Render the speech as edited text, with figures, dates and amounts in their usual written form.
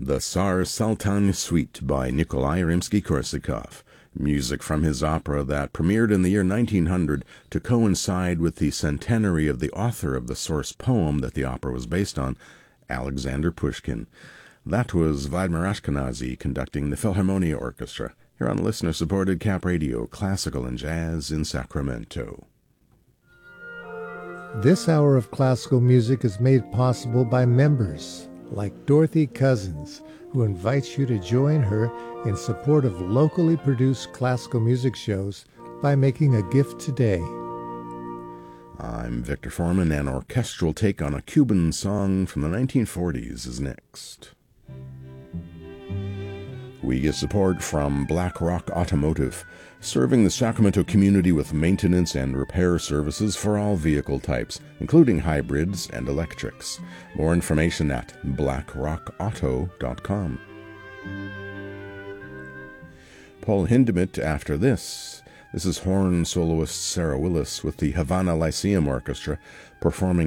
The Tsar Sultan Suite by Nikolai Rimsky-Korsakov, music from his opera that premiered in the year 1900 to coincide with the centenary of the author of the source poem that the opera was based on, Alexander Pushkin. That was Vladimir Ashkenazy conducting the Philharmonia Orchestra, here on listener-supported Cap Radio, Classical and Jazz in Sacramento. This hour of classical music is made possible by members like Dorothy Cousins, who invites you to join her in support of locally produced classical music shows by making a gift today. I'm Victor Foreman. An orchestral take on a Cuban song from the 1940s is next. We get support from Black Rock Automotive, serving the Sacramento community with maintenance and repair services for all vehicle types, including hybrids and electrics. More information at blackrockauto.com. Paul Hindemith after this. This is horn soloist Sarah Willis with the Havana Lyceum Orchestra performing